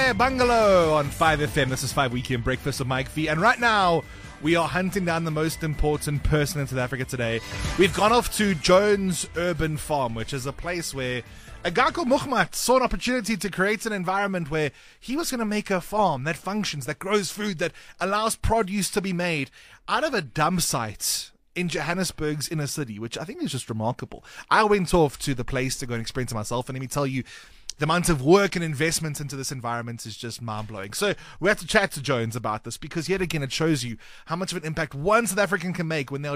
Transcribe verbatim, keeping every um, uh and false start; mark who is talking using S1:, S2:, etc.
S1: Square Bungalow on five F M. This is five Weekend Breakfast with Mike V. And right now, we are hunting down the most important person in South Africa today. We've gone off to Jones Urban Farm, which is a place where a guy called Muhammad saw an opportunity to create an environment where he was going to make a farm that functions, that grows food, that allows produce to be made out of a dump site in Johannesburg's inner city, which I think is just remarkable. I went off to the place to go and experience it myself, and let me tell you, the amount of work and investment into this environment is just mind-blowing. So we have to chat to Jones about this because, yet again, it shows you how much of an impact one South African can make when they're